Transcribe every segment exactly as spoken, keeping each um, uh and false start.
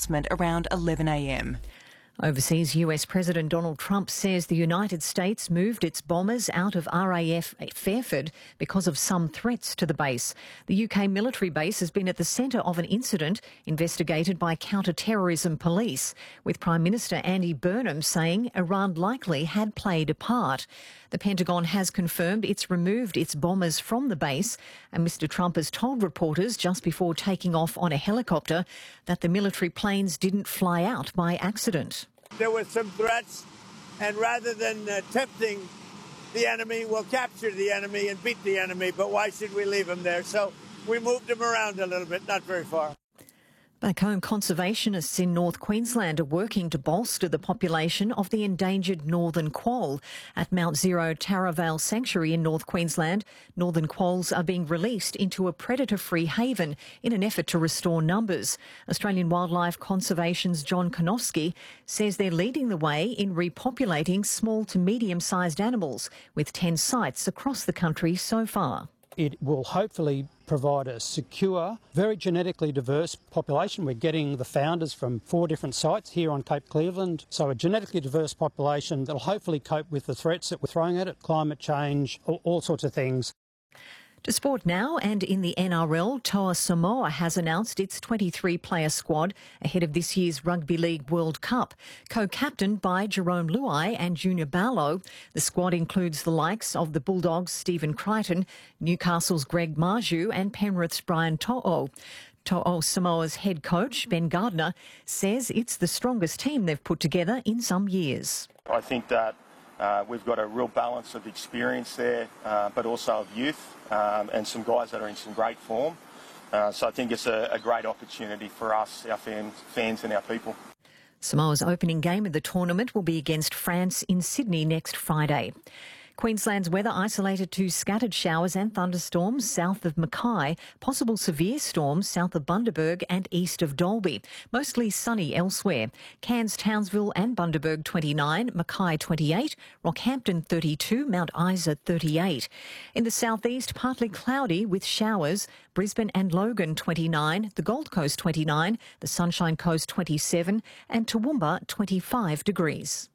announcement around eleven a m. Overseas, U S President Donald Trump says the United States moved its bombers out of R A F Fairford because of some threats to the base. The U K military base has been at the centre of an incident investigated by counter-terrorism police, with Prime Minister Andy Burnham saying Iran likely had played a part. The Pentagon has confirmed it's removed its bombers from the base, and Mister Trump has told reporters just before taking off on a helicopter that the military planes didn't fly out by accident. There were some threats, and rather than uh, tempting the enemy, we'll capture the enemy and beat the enemy, but why should we leave them there? So we moved them around a little bit, not very far. Back home, conservationists in North Queensland are working to bolster the population of the endangered northern quoll. At Mount Zero Taravale Sanctuary in North Queensland, northern quolls are being released into a predator-free haven in an effort to restore numbers. Australian Wildlife Conservation's John Konofsky says they're leading the way in repopulating small to medium-sized animals, with ten sites across the country so far. It will hopefully provide a secure, very genetically diverse population. We're getting the founders from four different sites here on Cape Cleveland. So a genetically diverse population that will hopefully cope with the threats that we're throwing at it, climate change, all, all sorts of things. To sport now, and in the N R L, Toa Samoa has announced its twenty-three player squad ahead of this year's Rugby League World Cup. Co-captained by Jerome Luai and Junior Barlow, the squad includes the likes of the Bulldogs' Stephen Crichton, Newcastle's Greg Marju and Penrith's Brian To'o. To'o Samoa's head coach, Ben Gardner, says it's the strongest team they've put together in some years. I think that uh, we've got a real balance of experience there, uh, but also of youth. Um, and some guys that are in some great form. Uh, so I think it's a, a great opportunity for us, our fans, fans and our people. Samoa's opening game of the tournament will be against France in Sydney next Friday. Queensland's weather isolated to scattered showers and thunderstorms south of Mackay, possible severe storms south of Bundaberg and east of Dalby. Mostly sunny elsewhere. Cairns, Townsville and Bundaberg twenty-nine, Mackay twenty-eight, Rockhampton thirty-two, Mount Isa thirty-eight. In the southeast, partly cloudy with showers. Brisbane and Logan twenty-nine, the Gold Coast twenty-nine, the Sunshine Coast twenty-seven and Toowoomba twenty-five degrees.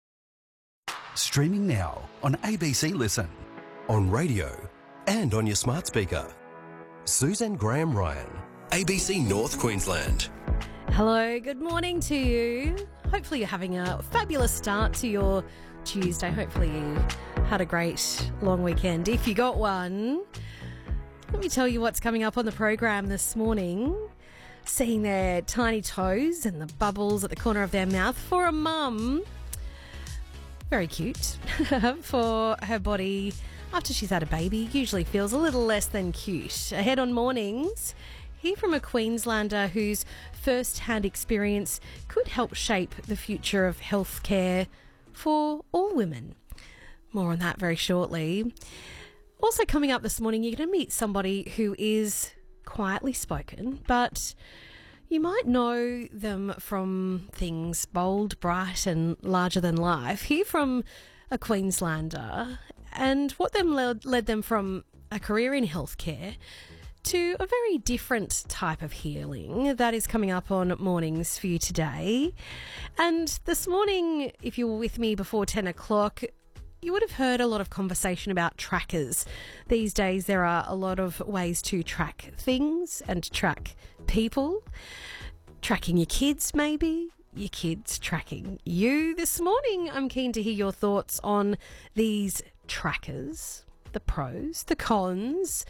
Streaming now on A B C Listen, on radio and on your smart speaker. Susan Graham Ryan, A B C North Queensland. Hello, good morning to you. Hopefully you're having a fabulous start to your Tuesday. Hopefully you had a great long weekend. If you got one, let me tell you what's coming up on the program this morning. Seeing their tiny toes and the bubbles at the corner of their mouth for a mum. Very cute for her body after she's had a baby. Usually feels a little less than cute. Ahead on mornings, hear from a Queenslander whose first-hand experience could help shape the future of healthcare for all women. More on that very shortly. Also coming up this morning, you're going to meet somebody who is quietly spoken, but you might know them from things bold, bright and larger than life. Hear from a Queenslander and what them led, led them from a career in healthcare to a very different type of healing. That is coming up on mornings for you today. And this morning, if you were with me before ten o'clock, you would have heard a lot of conversation about trackers. These days there are a lot of ways to track things and to track people. Tracking your kids maybe, your kids tracking you. This morning I'm keen to hear your thoughts on these trackers, the pros, the cons.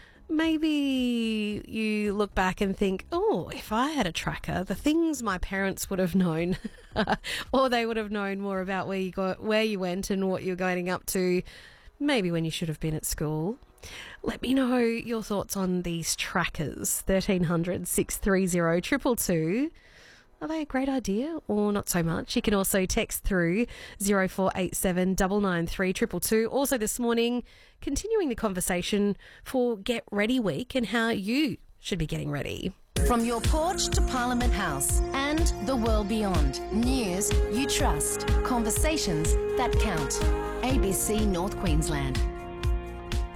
Maybe you look back and think, oh, if I had a tracker, the things my parents would have known, or they would have known more about where you got, where you went and what you're going up to, maybe when you should have been at school. Let me know your thoughts on these trackers. thirteen hundred, six three zero, two two two. Are they a great idea or not so much? You can also text through zero four eight seven nine nine three two two two. Also this morning, continuing the conversation for Get Ready Week and how you should be getting ready. From your porch to Parliament House and the world beyond. News you trust. Conversations that count. A B C North Queensland.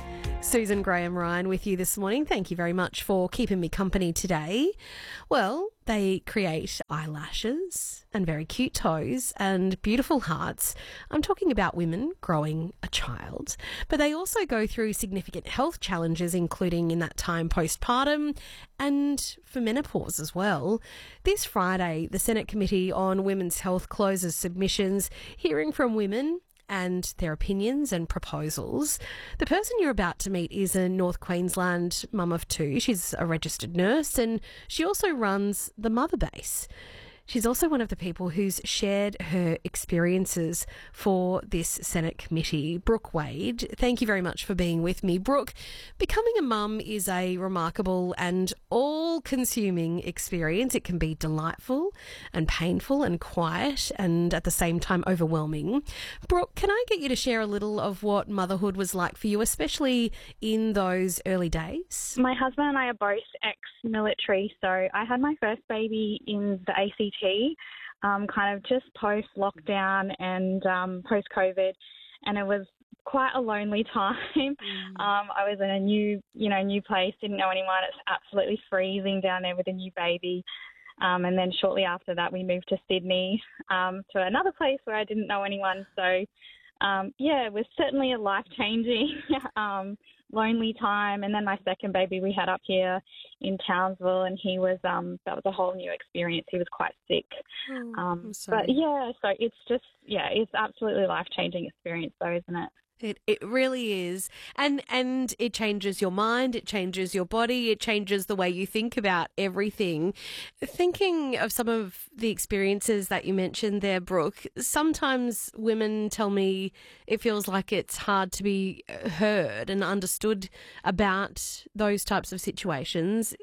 Susan Graham Ryan with you this morning. Thank you very much for keeping me company today. Well, they create eyelashes and very cute toes and beautiful hearts. I'm talking about women growing a child, but they also go through significant health challenges, including in that time postpartum and for menopause as well. This Friday, the Senate Committee on Women's Health closes submissions, hearing from women and their opinions and proposals. The person you're about to meet is a North Queensland mum of two. She's a registered nurse and she also runs the Mother Base. She's also one of the people who's shared her experiences for this Senate committee. Brooke Wade, thank you very much for being with me. Brooke, becoming a mum is a remarkable and all-consuming experience. It can be delightful and painful and quiet and at the same time overwhelming. Brooke, can I get you to share a little of what motherhood was like for you, especially in those early days? My husband and I are both ex-military, so I had my first baby in the A C T, um, kind of just post-lockdown and um, post-COVID, and it was quite a lonely time. Mm. Um, I was in a new, you know, new place, didn't know anyone. It's absolutely freezing down there with a new baby. Um, and then shortly after that, we moved to Sydney, um, to another place where I didn't know anyone. So, um, yeah, it was certainly a life-changing um lonely time. And then my second baby we had up here in Townsville, and he was um that was a whole new experience. He was quite sick. Oh, um I'm sorry. But yeah, so it's just yeah it's absolutely life-changing experience though, isn't it? It it really is. And and it changes your mind, it changes your body, it changes the way you think about everything. Thinking of some of the experiences that you mentioned there, Brooke, sometimes women tell me it feels like it's hard to be heard and understood about those types of situations.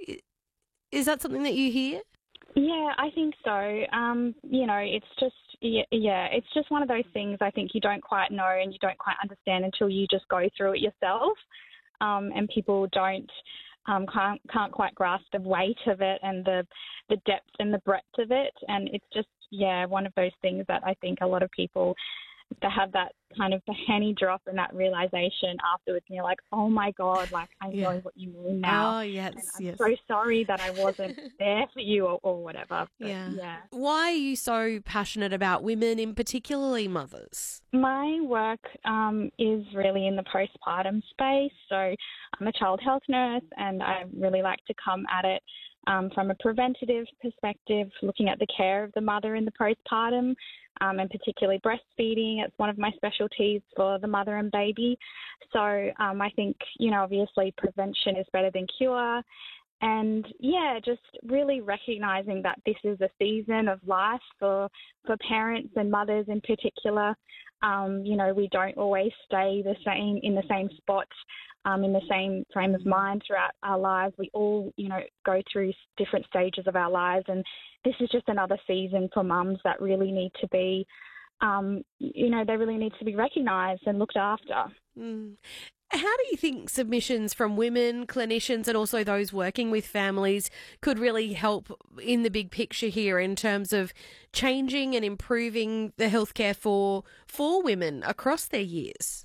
Is that something that you hear? Yeah, I think so. Um, you know, it's just, yeah, yeah, it's just one of those things I think you don't quite know and you don't quite understand until you just go through it yourself. Um, and people don't, um, can't, can't quite grasp the weight of it and the, the depth and the breadth of it. And it's just, yeah, one of those things that I think a lot of people, to have that kind of the penny drop and that realization afterwards, and you're like, oh my God, like I Yeah. know what you mean now. Oh, yes, and I'm yes. so sorry that I wasn't there for you or, or whatever. But, Yeah. yeah. Why are you so passionate about women, in particularly mothers? My work um, is really in the postpartum space. So I'm a child health nurse, and I really like to come at it um, from a preventative perspective, looking at the care of the mother in the postpartum, um, and particularly breastfeeding. It's one of my specialties for the mother and baby. So um, I think, you know, obviously prevention is better than cure. And, yeah, just really recognising that this is a season of life for, for parents and mothers in particular. Um, you know, we don't always stay the same in the same spot, um, in the same frame of mind throughout our lives. We all, you know, go through different stages of our lives, and this is just another season for mums that really need to be, um, you know, they really need to be recognised and looked after. Mm. How do you think submissions from women, clinicians, and also those working with families could really help in the big picture here in terms of changing and improving the healthcare for for women across their years?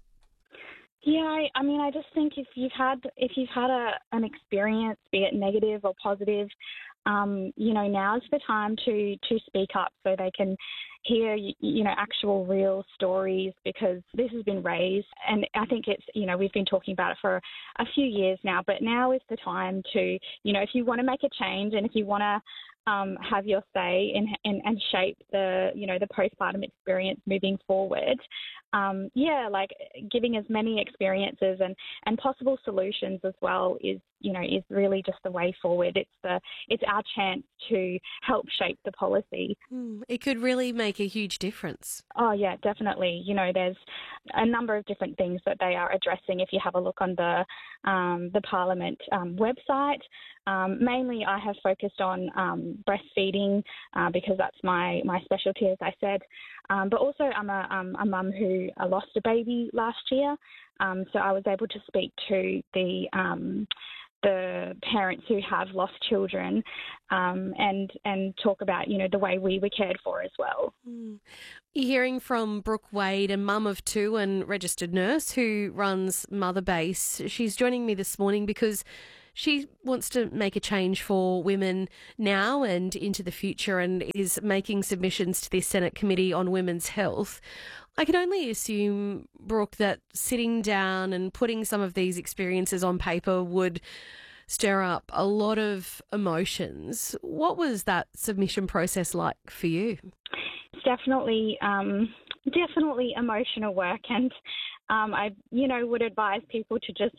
Yeah, I, I mean, I just think if you've had if you've had a, an experience, be it negative or positive, um, you know, now's the time to to speak up so they can hear, you know, actual real stories, because this has been raised. And I think it's, you know, we've been talking about it for a few years now, but now is the time to, you know, if you want to make a change and if you want to um, have your say in, in, and shape the, you know, the postpartum experience moving forward, um, yeah, like giving as many experiences and, and possible solutions as well is, you know, is really just the way forward. It's the, it's our chance to help shape the policy. Mm, it could really make a huge difference. Oh, yeah, definitely. You know, there's a number of different things that they are addressing. If you have a look on the um, the Parliament um, website, um, mainly I have focused on um, breastfeeding uh, because that's my, my specialty, as I said. Um, but also I'm a, um, a mum who uh, lost a baby last year, um, so I was able to speak to the um, the parents who have lost children, um, and and talk about, you know, the way we were cared for as well. Mm. You're hearing from Brooke Wade, a mum of two and registered nurse who runs Mother Base. She's joining me this morning because she wants to make a change for women now and into the future and is making submissions to the Senate Committee on Women's Health. I can only assume, Brooke, that sitting down and putting some of these experiences on paper would stir up a lot of emotions. What was that submission process like for you? It's definitely, um, definitely emotional work, and um, I, you know, would advise people to just,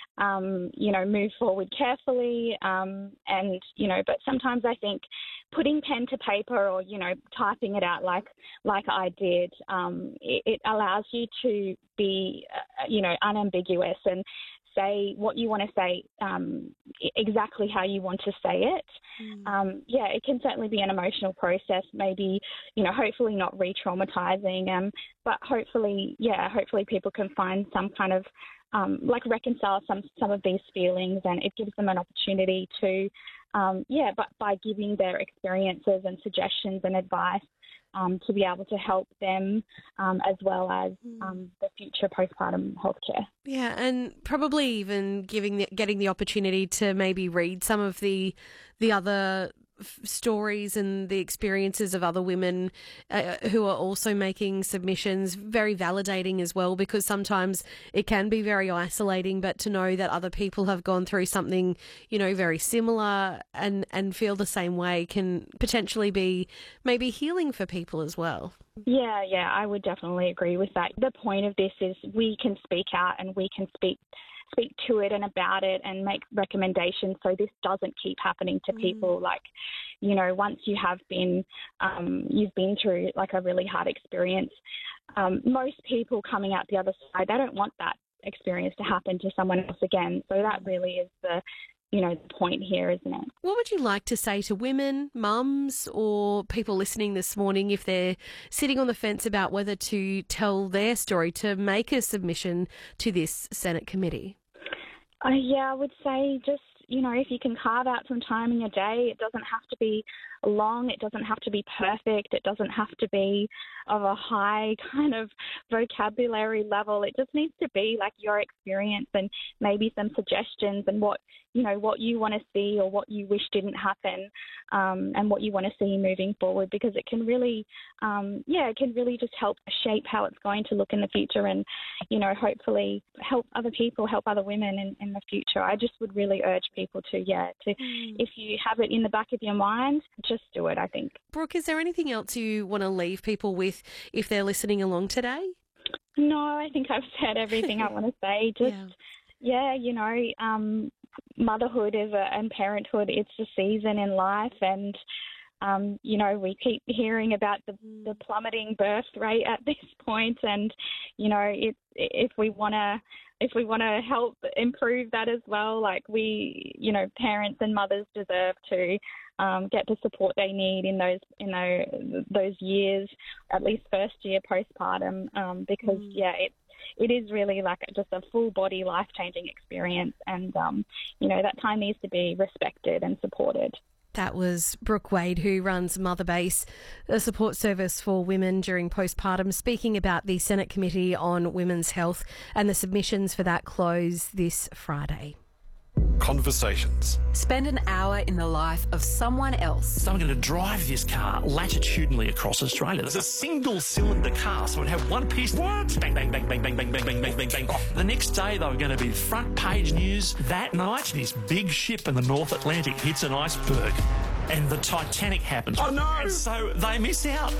um, you know, move forward carefully, um, and you know, but sometimes I think putting pen to paper or, you know, typing it out like like I did, um, it, it allows you to be, uh, you know, unambiguous and say what you want to say, um, exactly how you want to say it. Mm. Um, yeah, it can certainly be an emotional process, maybe, you know, hopefully not re-traumatizing, um, but hopefully, yeah, hopefully people can find some kind of, um, like reconcile some, some of these feelings, and it gives them an opportunity to, um, yeah, but by giving their experiences and suggestions and advice, Um, to be able to help them, um, as well as um, the future postpartum healthcare. Yeah, and probably even giving the, getting the opportunity to maybe read some of the the other f- stories and the experiences of other women uh, who are also making submissions, very validating as well, because sometimes it can be very isolating, but to know that other people have gone through something, you know, very similar and, and feel the same way can potentially be maybe healing for people as well. Yeah, yeah, I would definitely agree with that. The point of this is we can speak out and we can speak speak to it and about it and make recommendations so this doesn't keep happening to mm. people. Like, you know, once you have been, um, you've been through like a really hard experience, um, most people coming out the other side, they don't want that experience to happen to someone else again. So that really is the, you know, the point here, isn't it? What would you like to say to women, mums, or people listening this morning if they're sitting on the fence about whether to tell their story, to make a submission to this Senate committee? Uh, yeah, I would say just, you know, if you can carve out some time in your day, it doesn't have to be long, it doesn't have to be perfect, it doesn't have to be of a high kind of vocabulary level. It just needs to be like your experience and maybe some suggestions and what, you know, what you want to see or what you wish didn't happen, um, and what you want to see moving forward, because it can really, um, yeah, it can really just help shape how it's going to look in the future and, you know, hopefully help other people, help other women in, in the future. I just would really urge people to, yeah, to mm. if you have it in the back of your mind, just do it, I think. Brooke, is there anything else you want to leave people with if they're listening along today? No, I think I've said everything I want to say. Just, yeah, yeah you know, um, motherhood is a, and parenthood, it's a season in life, and um, you know, we keep hearing about the, the plummeting birth rate at this point, and you know, it, if we want to if we want to help improve that as well, like we, you know, parents and mothers deserve to um, get the support they need in those in those, those years, at least first year postpartum, um, because mm. yeah, it it is really like just a full body life changing experience, and um, you know, that time needs to be respected and supported. That was Brooke Wade, who runs Mother Base, a support service for women during postpartum, speaking about the Senate Committee on Women's Health, and the submissions for that close this Friday. Conversations. Spend an hour in the life of someone else. So I'm going to drive this car latitudinally across Australia. There's a single cylinder car, so it'd have one piece. What? Bang, bang, bang, bang, bang, bang, bang, bang, bang, bang, bang. The next day they were going to be front page news. That night, this big ship in the North Atlantic hits an iceberg and the Titanic happens. Oh no! And so they miss out.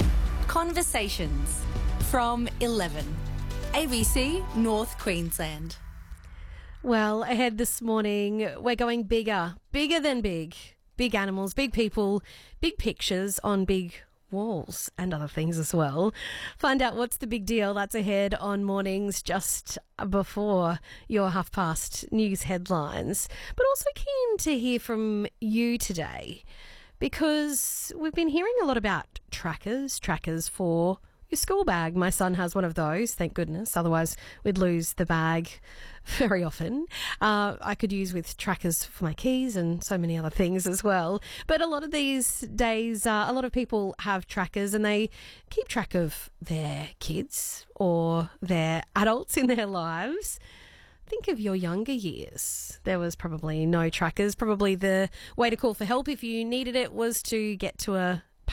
Conversations from eleven. A B C North Queensland. Well, ahead this morning, we're going bigger, bigger than big. Big animals, big people, big pictures on big walls and other things as well. Find out what's the big deal. That's ahead on mornings just before your half past news headlines. But also keen to hear from you today, because we've been hearing a lot about trackers, trackers for your school bag. My son has one of those, thank goodness. Otherwise, we'd lose the bag very often. Uh, I could use with trackers for my keys and so many other things as well. But a lot of these days, uh, a lot of people have trackers and they keep track of their kids or their adults in their lives. Think of your younger years. There was probably no trackers. Probably the way to call for help if you needed it was to get to a